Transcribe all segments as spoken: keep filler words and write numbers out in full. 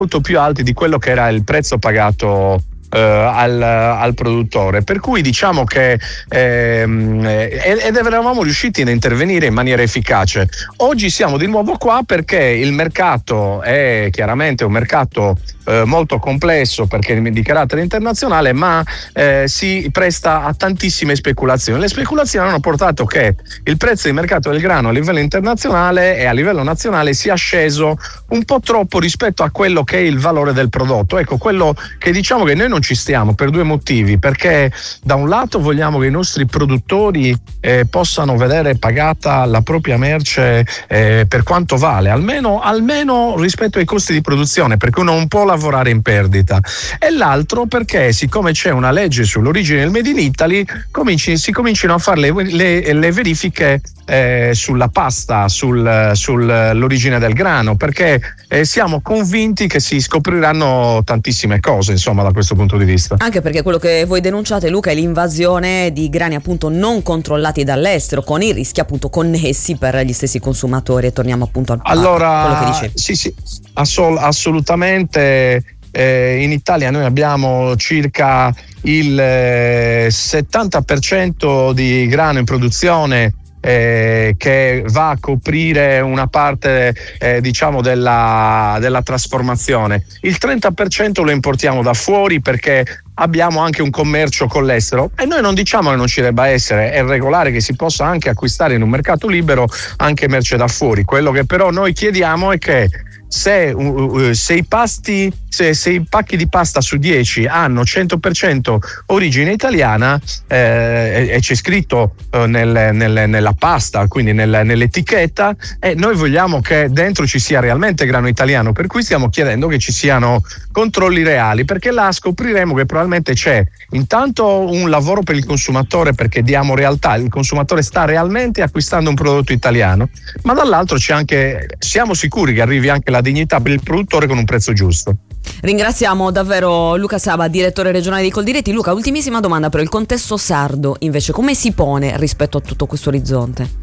molto più alti di quello che era il prezzo pagato Uh, al, al produttore, per cui diciamo che ehm, ed eravamo riusciti a intervenire in maniera efficace. Oggi siamo di nuovo qua perché il mercato è chiaramente un mercato eh, molto complesso, perché è di carattere internazionale, ma eh, si presta a tantissime speculazioni. Le speculazioni hanno portato che il prezzo di mercato del grano a livello internazionale e a livello nazionale sia sceso un po' troppo rispetto a quello che è il valore del prodotto. Ecco, quello che diciamo che noi non ci stiamo per due motivi: perché da un lato vogliamo che i nostri produttori eh, possano vedere pagata la propria merce eh, per quanto vale, almeno, almeno rispetto ai costi di produzione, perché uno non può lavorare in perdita, e l'altro perché, siccome c'è una legge sull'origine del Made in Italy, cominci, si cominciano a fare le, le, le verifiche eh, sulla pasta, sul, sull'origine del grano, perché eh, siamo convinti che si scopriranno tantissime cose, insomma, da questo punto di vista. Anche perché quello che voi denunciate, Luca, è l'invasione di grani appunto non controllati dall'estero, con i rischi appunto connessi per gli stessi consumatori, e torniamo appunto a, allora, a quello che dicevi. Sì, sì, assol- assolutamente. Eh, in Italia noi abbiamo circa il eh, settanta per cento di grano in produzione Eh, che va a coprire una parte eh, diciamo della, della trasformazione. Il trenta per cento lo importiamo da fuori perché abbiamo anche un commercio con l'estero, e noi non diciamo che non ci debba essere, è regolare che si possa anche acquistare in un mercato libero anche merce da fuori. Quello che però noi chiediamo è che se, uh, se i pasti se, se i pacchi di pasta su dieci hanno cento per cento origine italiana eh, e, e c'è scritto uh, nel, nel, nella pasta, quindi nel, nell'etichetta, e noi vogliamo che dentro ci sia realmente grano italiano, per cui stiamo chiedendo che ci siano controlli reali, perché là scopriremo che probabilmente c'è intanto un lavoro per il consumatore, perché diamo realtà, il consumatore sta realmente acquistando un prodotto italiano, ma dall'altro c'è anche, siamo sicuri che arrivi anche la dignità per il produttore con un prezzo giusto. Ringraziamo davvero Luca Saba, direttore regionale di Coldiretti. Luca, ultimissima domanda, però il contesto sardo invece come si pone rispetto a tutto questo orizzonte?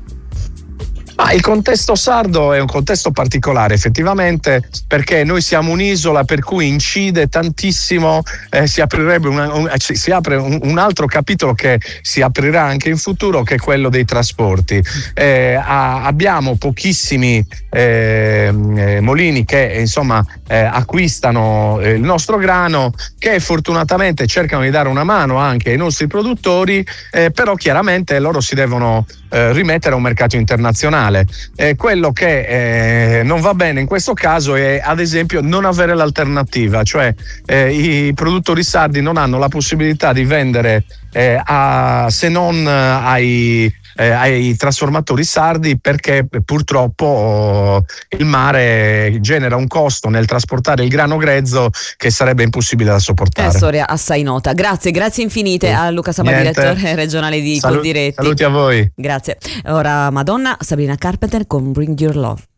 Ah, il contesto sardo è un contesto particolare effettivamente, perché noi siamo un'isola per cui incide tantissimo, eh, si aprirebbe una, un, si apre un, un altro capitolo che si aprirà anche in futuro, che è quello dei trasporti. Eh, a, abbiamo pochissimi eh, eh, molini che insomma eh, acquistano eh, il nostro grano, che fortunatamente cercano di dare una mano anche ai nostri produttori, eh, però chiaramente loro si devono eh, rimettere a un mercato internazionale. Eh, quello che eh, non va bene in questo caso è ad esempio non avere l'alternativa, cioè eh, i produttori sardi non hanno la possibilità di vendere eh, a, se non ai Eh, ai trasformatori sardi, perché purtroppo oh, il mare genera un costo nel trasportare il grano grezzo che sarebbe impossibile da sopportare. È storia assai nota. Grazie, grazie infinite sì. a Luca Saba, Niente. direttore regionale di Salu- Coldiretti. Saluti a voi. Grazie. Ora Madonna, Sabrina Carpenter con Bring Your Love.